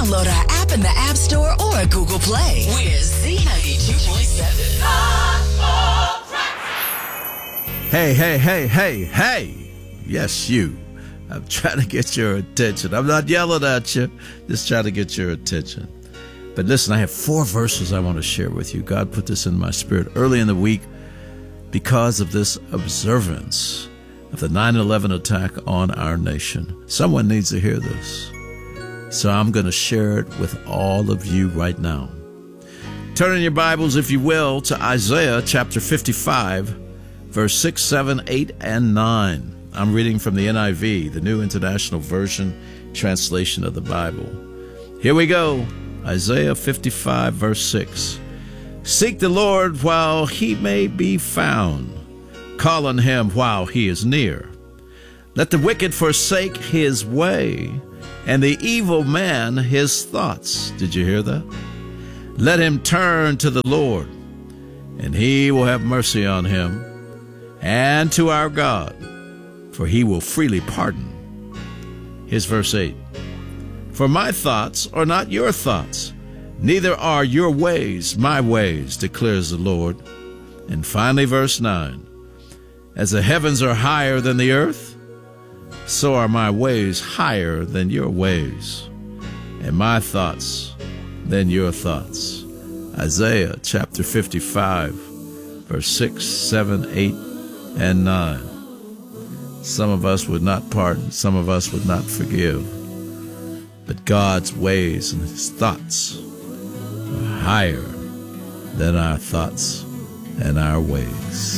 Download our app in the App Store or Google Play. We're Z92.7. Hey. Yes, you. I'm trying to get your attention. I'm not yelling at you, just trying to get your attention. But listen, I have 4 verses I want to share with you. God put this in my spirit early in the week because of this observance of the 9/11 attack on our nation. Someone needs to hear this. So I'm going to share it with all of you right now. Turn in your Bibles, if you will, to Isaiah chapter 55, verse 6, 7, 8, and 9. I'm reading from the NIV, the New International Version translation of the Bible. Here we go. Isaiah 55, verse 6. Seek the Lord while he may be found. Call on him while he is near. Let the wicked forsake his way, and the evil man his thoughts. Did you hear that? Let him turn to the Lord, and he will have mercy on him, and to our God, for he will freely pardon. Here's verse 8. For my thoughts are not your thoughts, neither are your ways my ways, declares the Lord. And finally, verse 9. As the heavens are higher than the earth, so are my ways higher than your ways, and my thoughts than your thoughts. Isaiah chapter 55, verse 6, 7, 8, and 9. Some of us would not pardon, some of us would not forgive. But God's ways and his thoughts are higher than our thoughts and our ways.